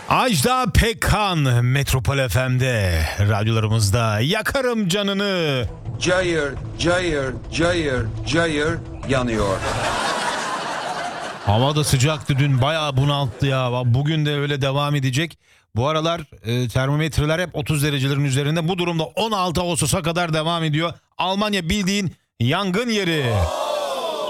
Ajda Pekkan Metropol FM'de, radyolarımızda yakarım canını. Cayır, cayır, cayır, cayır yanıyor. Hava da sıcaktı dün, bayağı bunalttı ya. Bugün de öyle devam edecek. Bu aralar termometreler hep 30 derecelerin üzerinde. Bu durumda 16 Ağustos'a kadar devam ediyor. Almanya bildiğin yangın yeri.